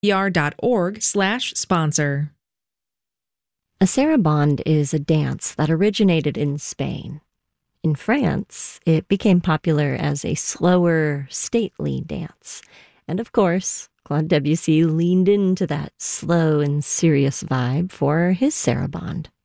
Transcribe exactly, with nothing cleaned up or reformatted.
dot org slash sponsor. A sarabande is a dance that originated in Spain. In France, it became popular as a slower, stately dance. And of course, Claude Debussy leaned into that slow and serious vibe for his sarabande.